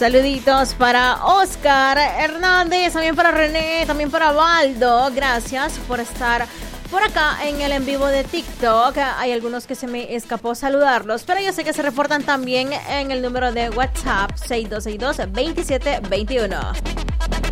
Saluditos para Oscar Hernández, también para René, también para Valdo. Gracias por estar por acá en el en vivo de TikTok. Hay algunos que se me escapó saludarlos, pero yo sé que se reportan también en el número de WhatsApp 6262-2721.